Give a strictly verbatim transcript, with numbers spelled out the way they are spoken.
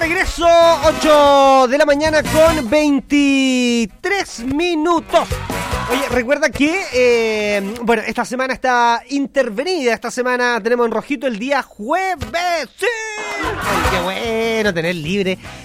regreso, ocho de la mañana con veintitrés minutos. Oye, recuerda que, eh, bueno, esta semana está intervenida. Esta semana tenemos en rojito el día jueves. ¡Sí! Ay, qué bueno tener libre